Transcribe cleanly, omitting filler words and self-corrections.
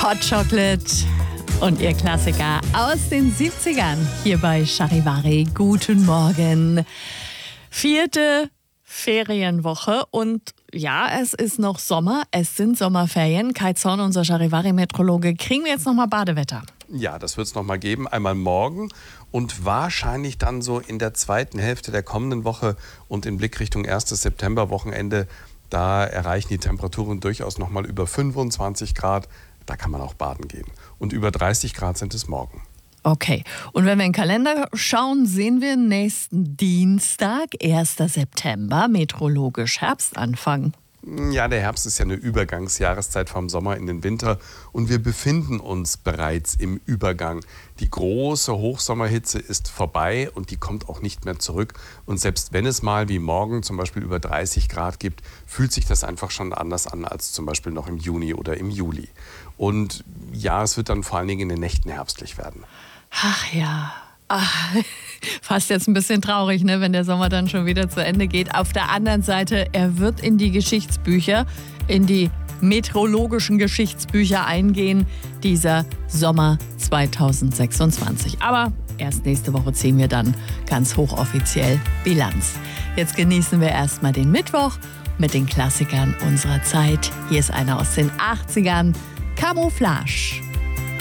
Hot Chocolate und ihr Klassiker aus den 70ern hier bei Charivari. Guten Morgen. 4. Ferienwoche und ja, es ist noch Sommer, es sind Sommerferien. Kai Zorn, unser Charivari-Meteorologe, kriegen wir jetzt nochmal Badewetter? Ja, das wird es nochmal geben, einmal morgen und wahrscheinlich dann so in der zweiten Hälfte der kommenden Woche und in Blick Richtung 1. September-Wochenende. Da erreichen die Temperaturen durchaus nochmal über 25 Grad. Da kann man auch baden gehen. Und über 30 Grad sind es morgen. Okay, und wenn wir in den Kalender schauen, sehen wir nächsten Dienstag, 1. September, meteorologisch Herbstanfang. Ja, der Herbst ist ja eine Übergangsjahreszeit vom Sommer in den Winter und wir befinden uns bereits im Übergang. Die große Hochsommerhitze ist vorbei und die kommt auch nicht mehr zurück. Und selbst wenn es mal wie morgen zum Beispiel über 30 Grad gibt, fühlt sich das einfach schon anders an als zum Beispiel noch im Juni oder im Juli. Und ja, es wird dann vor allen Dingen in den Nächten herbstlich werden. Ach ja. Ach, fast jetzt ein bisschen traurig, ne, wenn der Sommer dann schon wieder zu Ende geht. Auf der anderen Seite, er wird in die Geschichtsbücher, in die meteorologischen Geschichtsbücher eingehen, dieser Sommer 2026. Aber erst nächste Woche ziehen wir dann ganz hochoffiziell Bilanz. Jetzt genießen wir erstmal den Mittwoch mit den Klassikern unserer Zeit. Hier ist einer aus den 80ern, Camouflage.